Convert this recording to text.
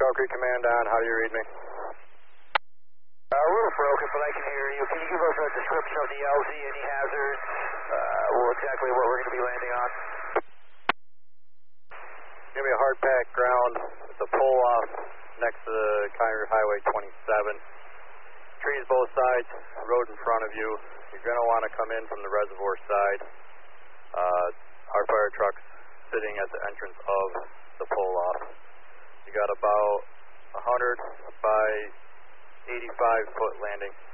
Trail Creek Command on. How do you read me? A little broken, but I can hear you. Can you give us a description of the LZ, any hazards, exactly what we're going to be landing on? Give me a hard pack ground with the pull off next to the County Route Highway 27. Trees both sides, road in front of you. You're going to want to come in from the reservoir side. Our fire truck's sitting at the entrance of the pull off. You got about 100 by 85 foot landing.